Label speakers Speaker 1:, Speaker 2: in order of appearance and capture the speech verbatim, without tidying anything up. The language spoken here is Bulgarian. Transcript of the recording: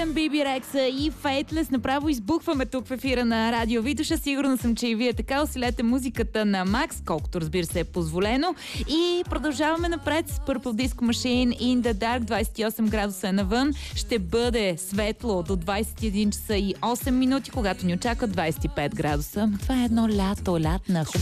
Speaker 1: One, Биби Рекса и Faithless. Направо избухваме тук в ефира на Радио Витоша. Сигурна съм, че и вие така усилете музиката на Макс, колкото разбира се е позволено. И продължаваме напред с Purple Disco Machine In The Dark. двадесет и осем градуса е навън. Ще бъде светло до двадесет и един часа и осем минути, когато ни очаква двадесет и пет градуса. Това е едно лято, лятна